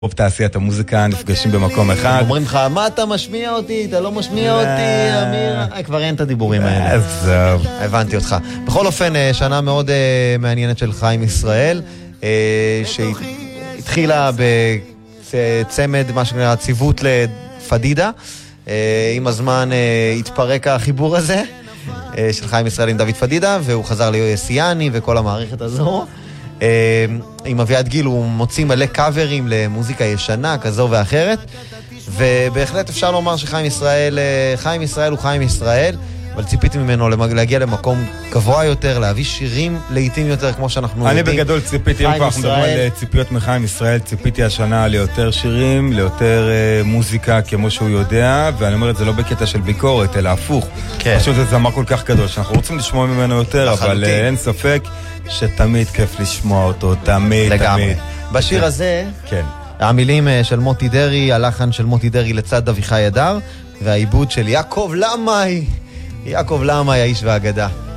רוב תעשיית המוזיקה נפגשים במקום אחד. אומרים לך, מה אתה משמיע אותי? אתה לא משמיע אותי, אמיר. כבר אין את הדיבורים האלה. עזוב. הבנתי אותך. בכל אופן, שנה מאוד מעניינת של חיים ישראל, שהתחילה בצמד, מה שנקרא, ציוות לפדידה. עם הזמן התפרק החיבור הזה של חיים ישראל עם דוד פדידה, והוא חזר ליוסיאני וכל המערכת הזו. עם אביעד גיל הוא מוציא מלא קאברים למוזיקה ישנה כזו ואחרת, ובהחלט אפשר לומר שחיים ישראל הוא חיים ישראל, אבל ציפיתי ממנו להגיע למקום גבוה יותר, להביא שירים לעיתים יותר כמו שאנחנו יודעים. אני בגדול ציפיתי, אם כבר אנחנו מדברים על ציפיות מחיים ישראל, ציפיתי השנה ליותר שירים, ליותר מוזיקה כמו שהוא יודע, ואני אומר את זה לא בקטע של ביקורת, אלא הפוך. פשוט זה זמר כל כך גדול, שאנחנו רוצים לשמוע ממנו יותר, אבל אין ספק שתמיד כיף לשמוע אותו, תמיד. בשיר הזה, כן. המילים של מוטי דרי, הלחן של מוטי דרי לצד אביחי אדר, והעיבוד של יעקב למאי, האיש והאגדה.